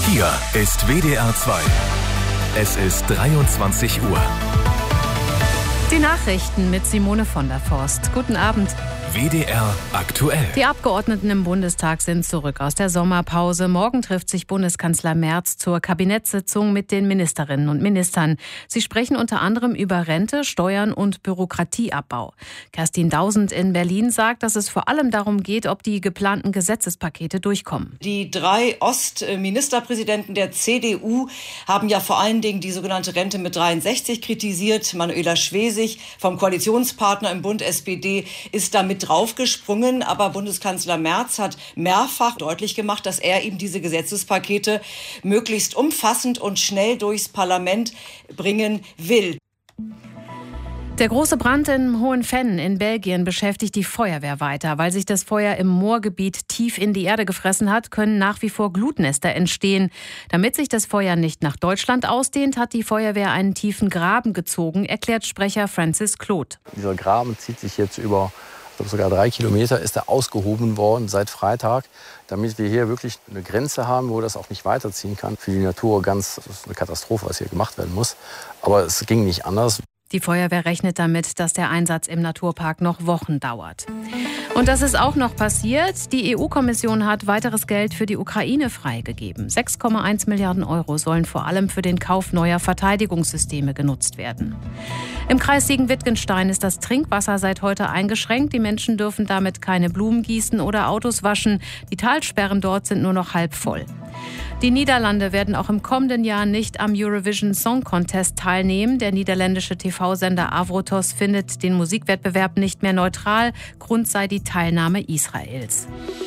Hier ist WDR 2. Es ist 23 Uhr. Die Nachrichten mit Simone von der Forst. Guten Abend. WDR aktuell. Die Abgeordneten im Bundestag sind zurück aus der Sommerpause. Morgen trifft sich Bundeskanzler Merz zur Kabinettssitzung mit den Ministerinnen und Ministern. Sie sprechen unter anderem über Rente, Steuern und Bürokratieabbau. Kerstin Dausend in Berlin sagt, dass es vor allem darum geht, ob die geplanten Gesetzespakete durchkommen. Die 3 Ostministerpräsidenten der CDU haben ja vor allen Dingen die sogenannte Rente mit 63 kritisiert. Manuela Schwesig vom Koalitionspartner im Bund SPD ist damit draufgesprungen, aber Bundeskanzler Merz hat mehrfach deutlich gemacht, dass er eben diese Gesetzespakete möglichst umfassend und schnell durchs Parlament bringen will. Der große Brand in Hohenfenn in Belgien beschäftigt die Feuerwehr weiter. Weil sich das Feuer im Moorgebiet tief in die Erde gefressen hat, können nach wie vor Glutnester entstehen. Damit sich das Feuer nicht nach Deutschland ausdehnt, hat die Feuerwehr einen tiefen Graben gezogen, erklärt Sprecher Francis Claude. Dieser Graben zieht sich jetzt über sogar 3 Kilometer, ist er ausgehoben worden seit Freitag, damit wir hier wirklich eine Grenze haben, wo das auch nicht weiterziehen kann. Für die Natur das ist eine Katastrophe, was hier gemacht werden muss. Aber es ging nicht anders. Die Feuerwehr rechnet damit, dass der Einsatz im Naturpark noch Wochen dauert. Und das ist auch noch passiert. Die EU-Kommission hat weiteres Geld für die Ukraine freigegeben. 6,1 Milliarden Euro sollen vor allem für den Kauf neuer Verteidigungssysteme genutzt werden. Im Kreis Siegen-Wittgenstein ist das Trinkwasser seit heute eingeschränkt. Die Menschen dürfen damit keine Blumen gießen oder Autos waschen. Die Talsperren dort sind nur noch halb voll. Die Niederlande werden auch im kommenden Jahr nicht am Eurovision Song Contest teilnehmen. Der niederländische TV-Sender Avrotos findet den Musikwettbewerb nicht mehr neutral. Grund sei die Teilnahme Israels.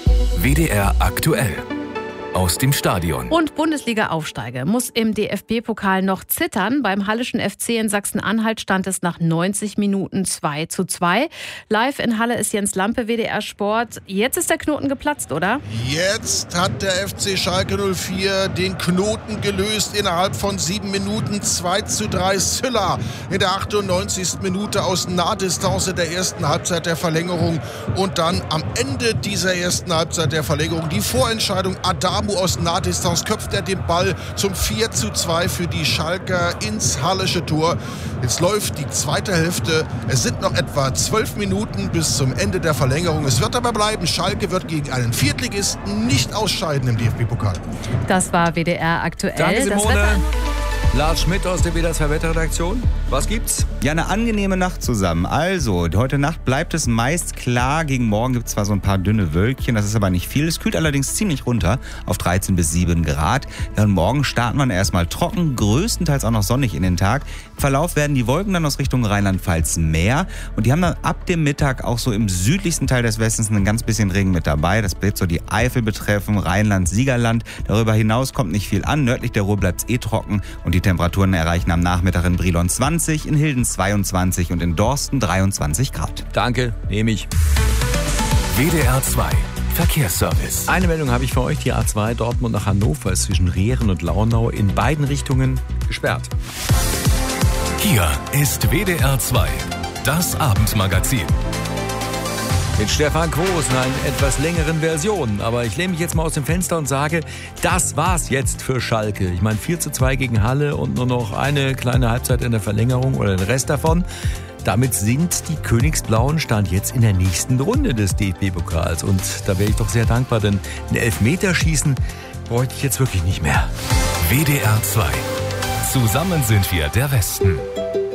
WDR aktuell. Aus dem Stadion. Und Bundesliga-Aufsteiger muss im DFB-Pokal noch zittern. Beim Halleschen FC in Sachsen-Anhalt stand es nach 90 Minuten 2:2. Live in Halle ist Jens Lampe, WDR Sport. Jetzt ist der Knoten geplatzt, oder? Jetzt hat der FC Schalke 04 den Knoten gelöst innerhalb von 7 Minuten. 2:3 Sylla in der 98. Minute aus Nahdistanz in der ersten Halbzeit der Verlängerung. Und dann am Ende dieser ersten Halbzeit der Verlängerung die Vorentscheidung. Adamu aus Nahdistanz köpft er den Ball zum 4:2 für die Schalker ins Hallische Tor. Jetzt läuft die zweite Hälfte. Es sind noch etwa 12 Minuten bis zum Ende der Verlängerung. Es wird aber bleiben, Schalke wird gegen einen Viertligisten nicht ausscheiden im DFB-Pokal. Das war WDR aktuell. Danke, Simone. Lars Schmidt aus der WDR 2 Wetterredaktion. Was gibt's? Ja, eine angenehme Nacht zusammen. Also, heute Nacht bleibt es meist klar. Gegen morgen gibt es zwar so ein paar dünne Wölkchen, das ist aber nicht viel. Es kühlt allerdings ziemlich runter auf 13 bis 7 Grad. Ja, und morgen starten wir erstmal trocken, größtenteils auch noch sonnig in den Tag. Im Verlauf werden die Wolken dann aus Richtung Rheinland-Pfalz mehr. Und die haben dann ab dem Mittag auch so im südlichsten Teil des Westens ein ganz bisschen Regen mit dabei. Das wird so die Eifel betreffen, Rheinland, Siegerland. Darüber hinaus kommt nicht viel an. Nördlich der Ruhr bleibt es trocken. Und die Temperaturen erreichen am Nachmittag in Brilon 20, in Hilden 22 und in Dorsten 23 Grad. Danke, nehme ich. WDR 2 Verkehrsservice. Eine Meldung habe ich für euch. Die A2 Dortmund nach Hannover ist zwischen Rehren und Launau in beiden Richtungen gesperrt. Hier ist WDR 2, das Abendmagazin. Mit Stefan Quos in einer etwas längeren Version. Aber ich lehne mich jetzt mal aus dem Fenster und sage, das war's jetzt für Schalke. Ich meine 4:2 gegen Halle und nur noch eine kleine Halbzeit in der Verlängerung oder den Rest davon. Damit sind die Königsblauen Stand jetzt in der nächsten Runde des DFB-Pokals. Und da wäre ich doch sehr dankbar, denn ein Elfmeterschießen bräuchte ich jetzt wirklich nicht mehr. WDR 2. Zusammen sind wir der Westen.